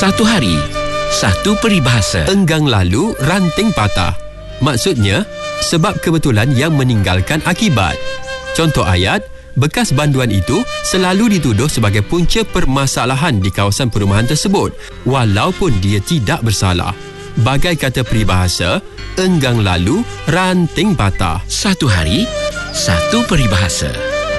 Satu hari, satu peribahasa. Enggang lalu, ranting patah. Maksudnya, sebab kebetulan yang meninggalkan akibat. Contoh ayat, bekas banduan itu selalu dituduh sebagai punca permasalahan di kawasan perumahan tersebut, walaupun dia tidak bersalah. Bagai kata peribahasa, enggang lalu, ranting patah. Satu hari, satu peribahasa.